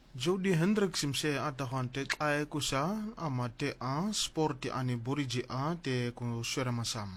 Jody Hendricks imse atahante ae kusa amate a sporti ani buriji a te kushwera masam.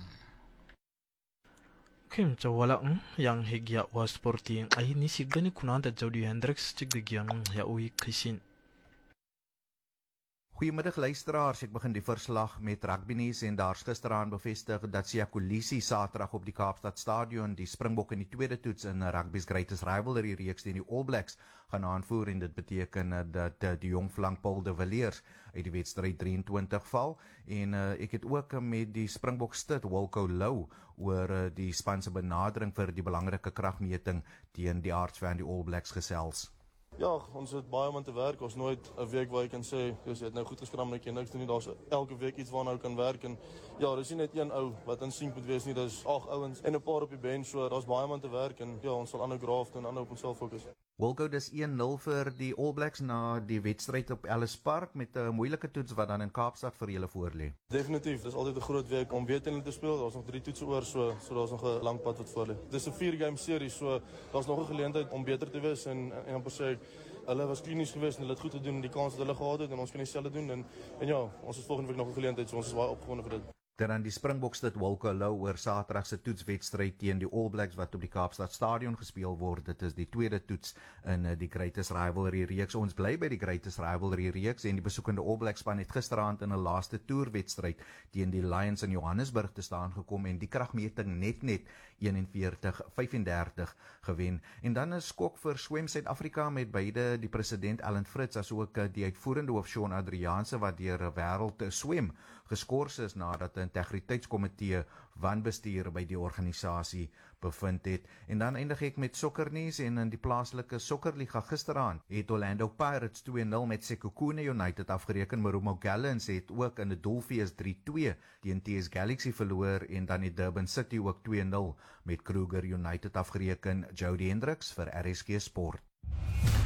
Kim wala yang higya wa sporti ay ni sigani kunanda Jody Hendricks tigdigyang ya ui kisin. Goeiemiddag luisteraars, ek begin die verslag met rugbynuus en daar's gisteraan bevestig dat Siya Kolisi Saterdag op die Kaapstad Stadion die Springbok in die tweede toets in rugby's Greatest Rivalry reeks teen die All Blacks gaan aanvoer en dit beteken dat die jong flank Paul de Villiers uit die wedstryd 23 val en ek het ook met die Springbok stit Wilco Louw oor die span se benadering vir die belangrike kragmeting teen die Arts van die All Blacks gesels. Ja, ons het baie om aan te werk. Ons nooit 'n week waar jy kan sê, jy het nou goed geskram, net jy niks doen nie. Daar's elke week iets waarna jy kan werk en ja, dis nie net een ou wat in sync moet wees nie. Dis 8 ouens en 'n paar op die bench, so daar's baie om aan te werk en ja, ons sal aanhou graaf en aanhou op onsself fokus. Wilco, dis 1-0 vir die All Blacks na die wedstryd op Ellis Park met 'n moeilike toets wat dan in Kaapstad vir julle voorlê. Definitief, dis altyd 'n groot week om weer teen hulle te speel. Daar's nog 3 toetse oor, so daar's nog 'n lang pad wat voor lê. Dis 'n 4-game serie, so daar's nog 'n geleentheid om beter te wees en amper sê hulle was klinies geweest en hulle het goed gedoen, die kans wat hulle gehad het en ons kan dieselfde doen en ja, ons het volgende week nog 'n geleentheid, so ons is baie opgewonde vir dit. Dan die Springboks dit Wilco Louw oor Saterdag se toetswedstryd teen die All Blacks wat op die Kaapstad Stadion gespeel word. Dit is die tweede toets in die Greatest Rivalry reeks. Ons bly by die Greatest Rivalry reeks en die besoekende All Blacks span het gisteraand in 'n laaste toerwedstryd teen die Lions in Johannesburg te staan gekom en die kragmeting net 41-35 gewen. En dan 'n skok vir swem Suid-Afrika met beide die president Alan Fritz as ook die uitvoerende hoof Shaun Adriaanse wat deur 'n wêreld swem geskort is nadat 'n integriteitskomitee wanbestuur by die organisasie bevind het. En dan eindig ek met sokkernuus en in die plaaslike sokkerliga gisteraand het Orlando Pirates 2-0 met Sekhukhune United afgereken. Marumo Gallants het ook in 'n doelfees 3-2 teen TS Galaxy verloor en dan het Durban City ook 2-0 met Kruger United afgereken. Jody Hendricks vir RSG Sport.